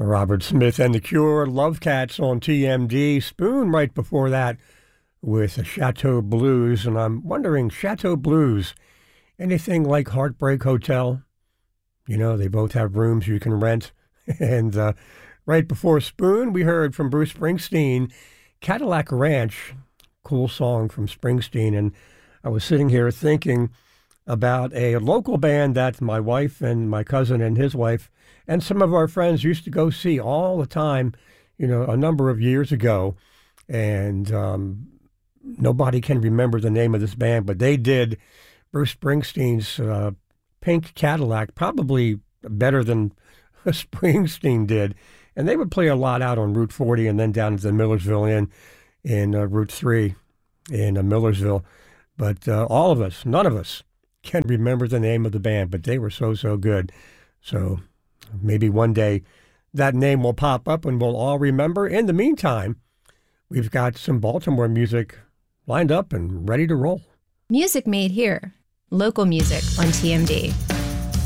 Robert Smith and the Cure, Love Cats on TMD, Spoon right before that with Chateau Blues. And I'm wondering, Chateau Blues, anything like Heartbreak Hotel? You know, they both have rooms you can rent. And right before Spoon, we heard from Bruce Springsteen, Cadillac Ranch, cool song from Springsteen. And I was sitting here thinking about a local band that my wife and my cousin and his wife and some of our friends used to go see all the time, you know, a number of years ago. And nobody can remember the name of this band, but they did Bruce Springsteen's Pink Cadillac, probably better than Springsteen did. And they would play a lot out on Route 40 and then down to the Millersville Inn in Route 3 in Millersville. But all of us, none of us, can remember the name of the band, but they were so good. So maybe one day that name will pop up and we'll all remember. In the meantime, we've got some Baltimore music lined up and ready to roll. Music made here. Local music on TMD.